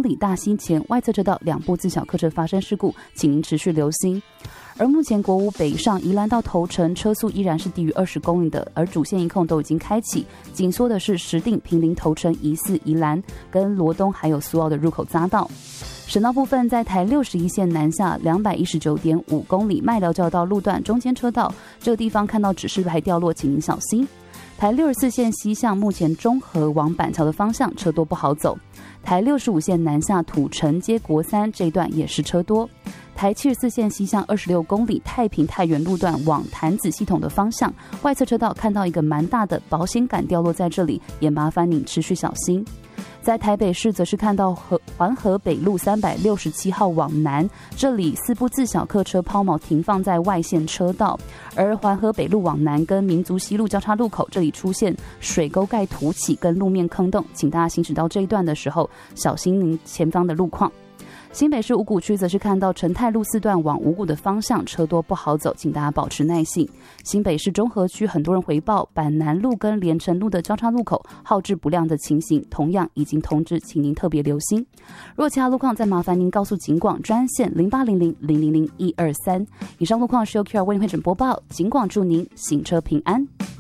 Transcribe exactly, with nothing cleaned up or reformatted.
里大溪前外侧车道两部自小客车发生事故，请您持续留心。而目前国五北上宜兰到头城车速依然是低于二十公里的，而主线一控都已经开启，紧缩的是石碇、坪林、头城、宜四、宜兰跟罗东还有苏澳的入口匝道。省道部分，在台六十一线南下两百一十九点五公里麦寮交道路段中间车道，这个地方看到指示牌掉落，请您小心。台六十四线西向目前中和往板桥的方向车多不好走，台六十五线南下土城接国三这一段也是车多。台七十四线西向二十六公里太平太原路段往潭子系统的方向，外侧车道看到一个蛮大的保险杆掉落在这里，也麻烦您持续小心。在台北市则是看到和环河北路三百六十七号往南，这里四部自小客车抛锚停放在外线车道，而环河北路往南跟民族西路交叉路口这里出现水沟盖凸起跟路面坑洞，请大家行驶到这一段的时候小心您前方的路况。新北市五股区则是看到成泰路四段往五股的方向车多不好走，请大家保持耐性。新北市中和区很多人回报板南路跟连城路的交叉路口号志不亮的情形，同样已经通知，请您特别留心。若其他路况，再麻烦您告诉警广专线零八零零零零零一二三。以上路况是由 Q R 为您会诊播报，警广祝您行车平安。